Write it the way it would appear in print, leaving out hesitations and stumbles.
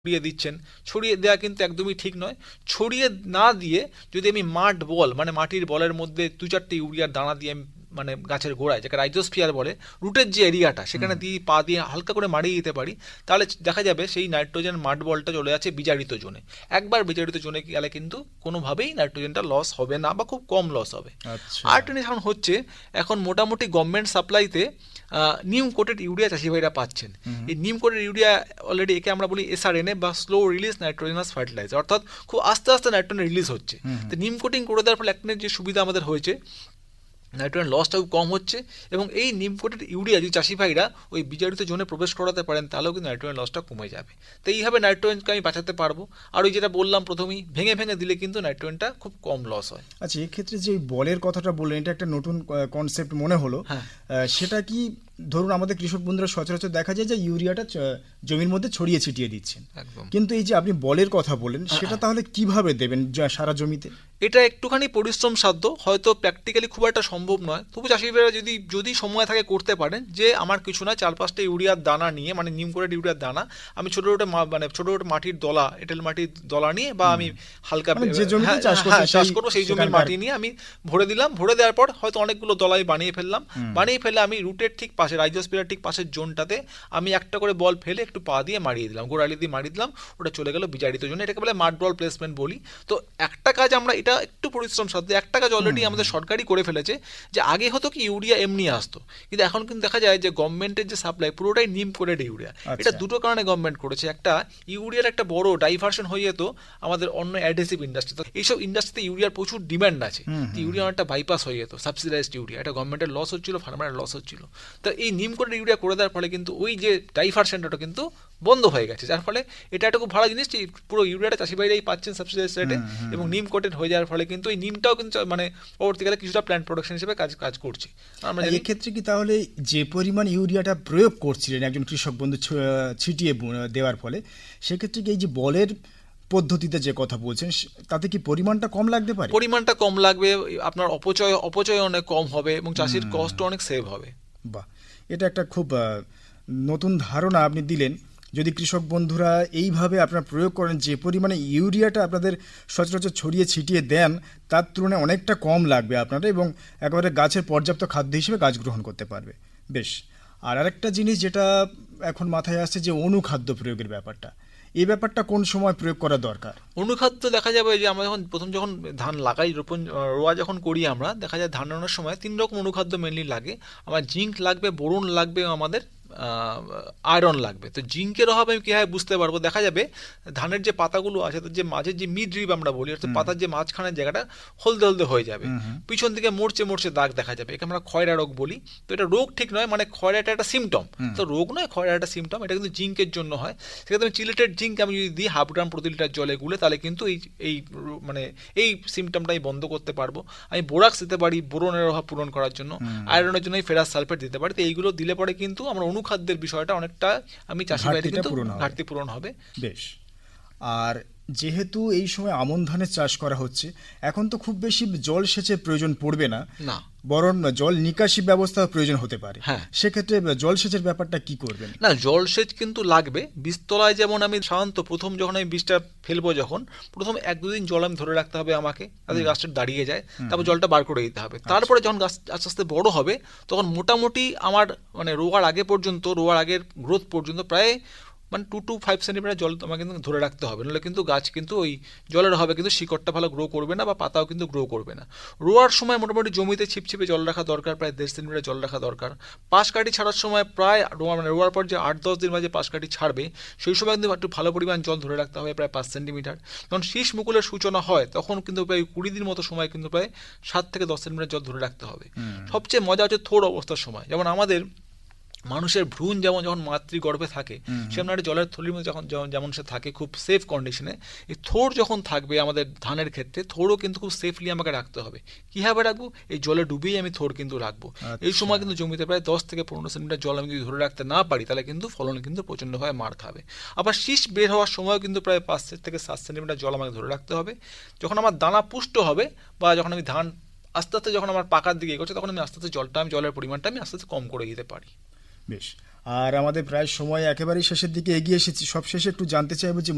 ছড়িয়ে দিচ্ছেন। ছড়িয়ে দেওয়া কিন্তু একদমই ঠিক নয়। ছড়িয়ে না দিয়ে যদি আমি মাঠ বল মানে মাটির বলের মধ্যে দু চারটে ইউরিয়ার দানা দিয়ে আমি মানে গাছের গোড়ায়, যাকে রাইজোস্ফিয়ার বলে, রুটের যে এরিয়াটা সেখানে দিয়ে পা দিয়ে হালকা করে মারিয়ে দিতে পারি, তাহলে দেখা যাবে সেই নাইট্রোজেন মাঠ বলটা চলে যাচ্ছে বিজারিত জোনে। একবার বিজারিত জোনে গেলে কিন্তু কোনোভাবেই নাইট্রোজেনটা লস হবে না বা খুব কম লস হবে। আচ্ছা। আর একটা জিনিস এখন হচ্ছে, এখন মোটামুটি গভর্নমেন্ট সাপ্লাইতে নিম কোটেড ইউরিয়া চাষি ভাইরা পাচ্ছেন। এই নিম কোটেড ইউরিয়া অলরেডি একে আমরা বলি এসআরএনএ বা স্লো রিলিজ নাইট্রোজেনাস ফার্টিলাইজার, অর্থাৎ খুব আস্তে আস্তে নাইট্রোজেন রিলিজ হচ্ছে। তো নিম কোটিং করে দেওয়ার ফলে একটা যে সুবিধা আমাদের হয়েছে, নাইট্রোজেন লসটা খুব কম হচ্ছে। এবং এই নিম কোটেড ইউরিয়া যদি চাষি ভাইরা ওই বিজারিত জোনে প্রবেশ করাতে পারেন, তাহলেও কিন্তু নাইট্রোজেন লসটা কমে যাবে। তো এইভাবে নাইট্রোজেনকে আমি বাঁচাতে পারবো। আর ওই যেটা বললাম প্রথমেই, ভেঙে ভেঙে দিলে কিন্তু নাইট্রোজেনটা খুব কম লস হয়। আচ্ছা, এক্ষেত্রে যে বলের কথাটা বললেন, এটা একটা নতুন কনসেপ্ট মনে হলো। হ্যাঁ। সেটা কি, ধরুন আমাদের কৃষক বন্ধুরা সচরাচর দেখা যায় যে ইউরিয়াটা জমির মধ্যে ছড়িয়ে ছিটিয়ে দিচ্ছেন, একদম। কিন্তু এই যে আপনি বলের কথা বলেন, সেটা তাহলে কিভাবে দেবেন সারা জমিতে? এটা একটুখানি পরিশ্রম সাধ্য, হয়তো প্র্যাকটিক্যালি খুব একটা সম্ভব নয়, তবু চাষিরা যদি যদি সময় থাকে করতে পারেন। যে আমার কিছু না, 4-5টা ইউরিয়ার দানা নিয়ে, মানে নিম কোটেড ইউরিয়ার দানা, আমি ছোটো ছোটো মানে ছোটো ছোটো মাটির দলা, এঁটেল মাটির দলা নিয়ে, বা আমি হালকা যে জমিতে চাষ করবো সেই জমির মাটি নিয়ে আমি ভরে দিলাম। ভরে দেওয়ার পর হয়তো অনেকগুলো দলাই বানিয়ে ফেললাম। বানিয়ে ফেলে আমি রুটের ঠিক পাশে, রাইজোস্ফিয়ার ঠিক পাশের জোনটাতে আমি একটা করে বল ফেলে একটু পা দিয়ে মারিয়ে দিলাম, গোড়ালি দিয়ে মারিয়ে দিলাম, ওটা চলে গেল বিজারিত জন্য। এটাকে বলে মাড বল প্লেসমেন্ট বলি। তো একটা কাজ আমরা, এটা একটু পরিশ্রম সাধ্য, একটা কাজ অলরেডি আমাদের সরকারই করে ফেলেছে। যে আগে হতো কি ইউরিয়া এমনি আসতো, কিন্তু এখন কিন্তু দেখা যায় যে গভর্নমেন্টের যে সাপ্লাই পুরোটাই নিম কোটেড ইউরিয়া। এটা দুটো কারণে গভর্নমেন্ট করেছে। একটা, ইউরিয়ার একটা বড় ডাইভার্সন হয়ে যেত আমাদের অন্য অ্যাডহেসিভ ইন্ডাস্ট্রি। তো এইসব ইন্ডাস্ট্রিতে ইউরিয়ার প্রচুর ডিমান্ড আছে, ইউরিয়া অনেকটা বাইপাস হয়ে যেত, সাবসিডাইজড ইউরিয়া। এটা গভর্নমেন্টের লস হচ্ছিল, ফার্মারের লস হচ্ছিল। তো এই নিম কোটেড ইউরিয়া করে দেওয়ার ফলে কিন্তু ওই যে ডাইভার্সনটা কিন্তু বন্ধ হয়ে গেছে, যার ফলে এটা একটা খুব ভালো জিনিস যে পুরো ইউরিয়াটা চাষি ভাইরাই পাচ্ছেন সাবসিডাইজড রেটে। এবং নিম কোটেড হয়ে যাওয়ার ফলে কিন্তু এই নিমটাও কিন্তু মানে পরবর্তীকালে কিছুটা প্ল্যান্ট প্রোডাকশন হিসেবে কাজ করছে। আমরা এক্ষেত্রে কি তাহলে যে পরিমাণ ইউরিয়াটা প্রয়োগ করছিলেন একজন কৃষক বন্ধু ছিটিয়ে দেওয়ার ফলে, সেক্ষেত্রে কি এই যে বলের পদ্ধতিতে যে কথা বলছেন, তাতে কি পরিমাণটা কম লাগতে পারে? পরিমাণটা কম লাগবে, আপনার অপচয় অনেক কম হবে, এবং চাষির কষ্ট অনেক সেভ হবে। বাহ, এটা একটা খুব নতুন ধারণা আপনি দিলেন। যদি কৃষক বন্ধুরা এইভাবে আপনারা প্রয়োগ করেন, যে পরিমাণে ইউরিয়াটা আপনাদের সচরাচর ছড়িয়ে ছিটিয়ে দেন, তার তুলনায় অনেকটা কম লাগবে আপনারা, এবং একেবারে গাছের পর্যাপ্ত খাদ্য হিসেবে গাছ গ্রহণ করতে পারবে। বেশ। আর আরেকটা জিনিস যেটা এখন মাথায় আসছে, যে অনুখাদ্য প্রয়োগের ব্যাপারটা, এই ব্যাপারটা কোন সময় প্রয়োগ করা দরকার? অনুখাদ্য দেখা যাবে যে আমরা যখন ধান লাগাই, রোয়া যখন করি, আমরা দেখা যায় ধান রান্নার সময় 3 রকম অনুখাদ্য মেনলি লাগে। আমার জিঙ্ক লাগবে, বোরন লাগবে, আমাদের আয়রন লাগবে। তো জিঙ্কের অভাবে আমি কীভাবে বুঝতে পারবো? দেখা যাবে ধানের যে পাতাগুলো আছে, তো যে মাঝের যে মিড রিব আমরা বলি, অর্থাৎ পাতার যে মাঝখানের জায়গাটা হলদে হলদে হয়ে যাবে, পিছন থেকে মরচে মরচে দাগ দেখা যাবে, একে আমরা খয়রা রোগ বলি। তো এটা রোগ ঠিক নয়, মানে খয়রাটা একটা সিমটম, তো রোগ নয়, খয়রা একটা সিমটম। এটা কিন্তু জিঙ্কের জন্য হয়। সেক্ষেত্রে আমি চিলেটেড জিঙ্ক আমি যদি দিই 1/2 গ্রাম প্রতি লিটার জলে গুলে, তাহলে কিন্তু এই মানে এই সিমটমটাই বন্ধ করতে পারবো। আমি বোরাক্স দিতে পারি বোরনের অভাব পূরণ করার জন্য, আয়রনের জন্য ফেরাস সালফেট দিতে পারি। তো এইগুলো দিলে পরে কিন্তু আমরা অনুখাদ্যের বিষয়টা অনেকটা আমি চাষি ভাইদের কিন্তু ঘাটতি পূরণ হবে। বেশ। আর যেহেতু এই সময় আমন ধানের চাষ করা হচ্ছে, এখন তো খুব বেশি জল সেচের প্রয়োজন পড়বে না, বরং জল নিকাশি ব্যবস্থা প্রয়োজন হতে পারে। সেক্ষেত্রে জল সেচের ব্যাপারটা কি করবেন? না, জল সেচ কিন্তু লাগবে। বীজতলায় যেমন আমি সাধারণত প্রথম যখন আমি বীজটা ফেলবো, যখন প্রথম 1-2 দিন জল আমি ধরে রাখতে হবে আমাকে, যাতে গাছটা দাঁড়িয়ে যায়, তারপর জলটা বার করে দিতে হবে। তারপরে যখন গাছ আস্তে আস্তে বড় হবে, তখন মোটামুটি আমার মানে রোয়ার আগের গ্রোথ পর্যন্ত প্রায় মানে 2 to 5 সেন্টিমিটার জল তোমাকে কিন্তু ধরে রাখতে হবে, নাহলে কিন্তু গাছ কিন্তু ওই জলের অভাবে কিন্তু শিকড়টা ভালো গ্রো করবে না, বা পাতাও কিন্তু গ্রো করবে না। রোয়ার সময় মোটামুটি জমিতে ছিপছিপে জল রাখা দরকার, প্রায় 1.5 সেন্টিমিটার জল রাখা দরকার। পাশ কাঠি ছাড়ার সময় প্রায় রোয়ার পর যে 8-10 দিন বাদে পাশ কাঠি ছাড়বে, সেই সময় কিন্তু একটু ভালো পরিমাণ জল ধরে রাখতে হবে, প্রায় 5 সেন্টিমিটার। যখন শীষ মুকুলের সূচনা হয়, তখন কিন্তু প্রায় 20 দিন মতো সময় কিন্তু প্রায় 7 থেকে 10 সেন্টিমিটার জল ধরে রাখতে হবে। সবচেয়ে মজা হচ্ছে থোড় অবস্থার সময়, যেমন আমাদের মানুষের ভ্রূণ যখন মাতৃগর্ভে থাকে, সেমন একটা জলের থলির মধ্যে যেমন সে থাকে খুব সেফ কন্ডিশনে, এই থোড় যখন থাকবে আমাদের ধানের ক্ষেত্রে, থোড়ও কিন্তু খুব সেফলি আমাকে রাখতে হবে। কীভাবে রাখবো? এই জলে ডুবিয়ে আমি থোড় কিন্তু রাখবো। এই সময় কিন্তু জমিতে প্রায় 10 থেকে 15 সেন্টিমিটার জল আমি যদি ধরে রাখতে না পারি, তাহলে কিন্তু ফলন কিন্তু প্রচণ্ডভাবে মার খাবে। আবার শীষ বের হওয়ার সময়ও কিন্তু প্রায় 5 থেকে 7 সেন্টিমিটার জল আমাকে ধরে রাখতে হবে। যখন আমার দানা পুষ্ট হবে, বা যখন আমি ধান আস্তে আস্তে যখন আমার পাকার দিকে এগোচ্ছে, তখন আমি আস্তে আস্তে জলের পরিমাণটা আমি আস্তে আস্তে কম করে দিতে পারি। বেশ। আর আমাদের প্রায় সময় একেবারেই শেষের দিকে এগিয়ে এসেছি। সব শেষে একটু জানতে চাইবো যে